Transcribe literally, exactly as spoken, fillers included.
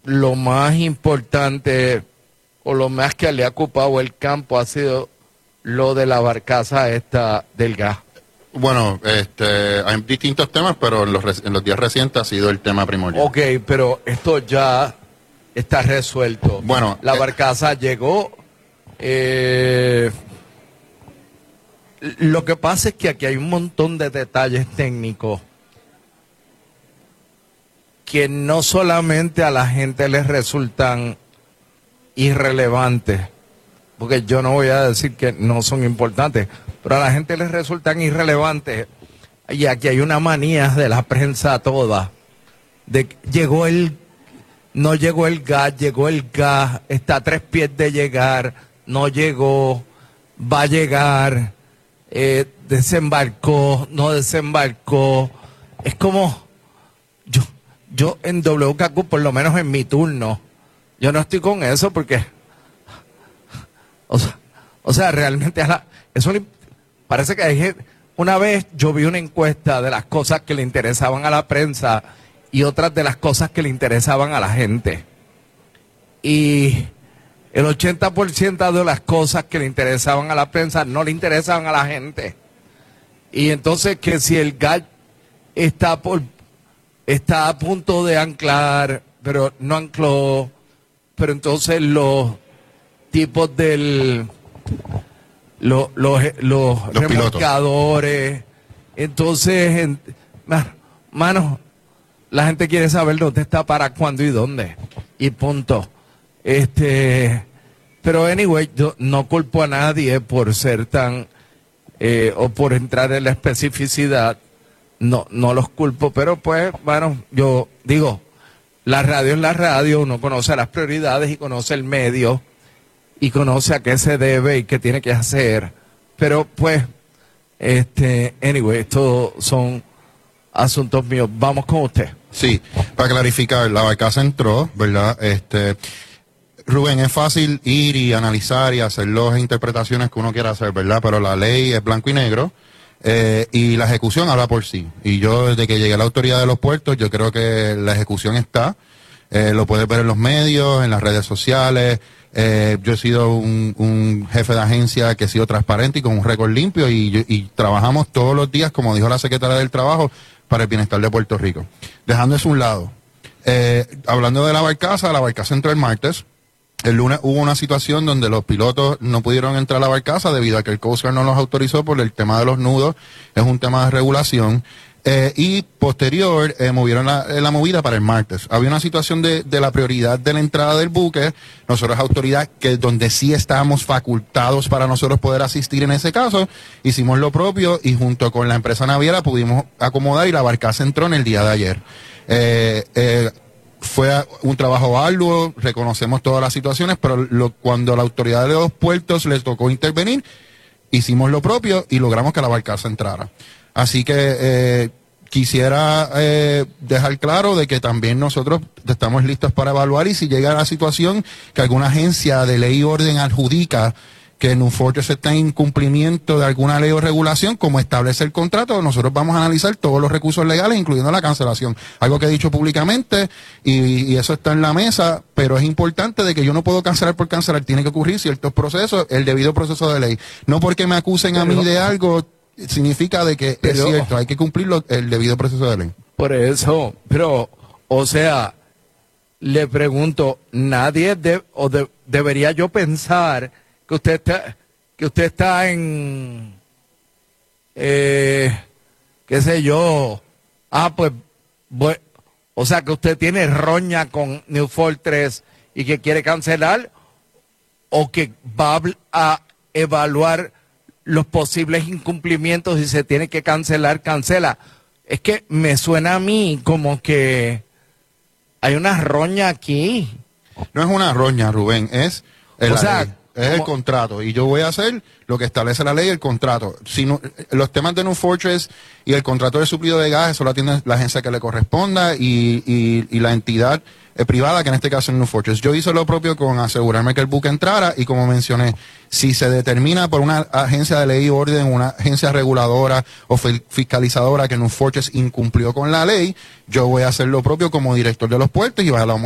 lo más importante o lo más que le ha ocupado el campo ha sido lo de la barcaza esta del gas. Bueno, este, hay distintos temas, pero en los, en los días recientes ha sido el tema primordial. Ok, pero esto ya está resuelto. Bueno, la eh, barcaza llegó. Eh, lo que pasa es que aquí hay un montón de detalles técnicos que no solamente a la gente les resultan irrelevantes, porque yo no voy a decir que no son importantes, pero a la gente les resultan irrelevantes. Y aquí hay una manía de la prensa toda, de que llegó el, no llegó el gas, llegó el gas, está a tres pies de llegar, no llegó, va a llegar, eh, desembarcó, no desembarcó. Es como, yo, yo en W K Q, por lo menos en mi turno, yo no estoy con eso porque, o sea, o sea realmente a la, eso le, parece que hay gente. Una vez yo vi una encuesta de las cosas que le interesaban a la prensa y otras de las cosas que le interesaban a la gente. Y el ochenta por ciento de las cosas que le interesaban a la prensa no le interesaban a la gente. Y entonces que si el gas está, por, está a punto de anclar, pero no ancló, pero entonces los tipos del... Los, los, los, los remolcadores, entonces, en, mano, la gente quiere saber dónde está, para cuándo y dónde, y punto. Este, pero anyway, yo no culpo a nadie por ser tan, eh, o por entrar en la especificidad, no, no los culpo, pero pues, bueno, yo digo, la radio es la radio, uno conoce las prioridades y conoce el medio, y conoce a qué se debe y qué tiene que hacer, pero pues, este, anyway, estos son asuntos míos. Vamos con usted. Sí, para clarificar, la barcaza entró, ¿verdad? Este, Rubén, es fácil ir y analizar y hacer las interpretaciones que uno quiera hacer, ¿verdad? Pero la ley es blanco y negro, eh, y la ejecución habla por sí. Y yo, desde que llegué a la autoridad de los puertos, yo creo que la ejecución está, eh, lo puedes ver en los medios, en las redes sociales. Eh, yo he sido un, un jefe de agencia que he sido transparente y con un récord limpio y, y trabajamos todos los días, como dijo la secretaria del Trabajo, para el bienestar de Puerto Rico. Dejando eso a un lado, eh, hablando de la barcaza, la barcaza entró el martes. El lunes hubo una situación donde los pilotos no pudieron entrar a la barcaza debido a que el Coast Guard no los autorizó por el tema de los nudos. Es un tema de regulación. Eh, y posterior eh, movieron la, la movida para el martes. Había una situación de, de la prioridad de la entrada del buque. Nosotros, autoridad, que donde sí estábamos facultados para nosotros poder asistir en ese caso, hicimos lo propio y junto con la empresa naviera pudimos acomodar y la barcaza entró en el día de ayer. Eh, eh, fue un trabajo arduo, reconocemos todas las situaciones, pero lo, cuando la autoridad de los puertos les tocó intervenir, hicimos lo propio y logramos que la barcaza entrara. Así que eh, quisiera eh, dejar claro de que también nosotros estamos listos para evaluar y si llega a la situación que alguna agencia de ley y orden adjudica que New Fortress está en incumplimiento de alguna ley o regulación, como establece el contrato, nosotros vamos a analizar todos los recursos legales, incluyendo la cancelación. Algo que he dicho públicamente y, y eso está en la mesa, pero es importante de que yo no puedo cancelar por cancelar, tiene que ocurrir ciertos procesos, el debido proceso de ley. No porque me acusen a mí de algo significa de que pero, es cierto, hay que cumplir lo, el debido proceso de ley. Por eso, pero, o sea, le pregunto, nadie de, o de, debería yo pensar que usted está, que usted está en, eh, qué sé yo, ah, pues, bueno, o sea, que usted tiene roña con New Fortress y que quiere cancelar, o que va a evaluar los posibles incumplimientos y se tiene que cancelar, cancela. Es que me suena a mí como que hay una roña aquí. No es una roña, Rubén, es el, o sea, ley, es el contrato. Y yo voy a hacer lo que establece la ley y el contrato. Si no, los temas de New Fortress y el contrato de suplido de gas, eso lo atiende la agencia que le corresponda y, y, y la entidad eh, privada, que en este caso es New Fortress. Yo hice lo propio con asegurarme que el buque entrara y, como mencioné, si se determina por una agencia de ley y orden, una agencia reguladora o fiscalizadora que New Fortress incumplió con la ley, yo voy a hacer lo propio como director de los puertos y vamos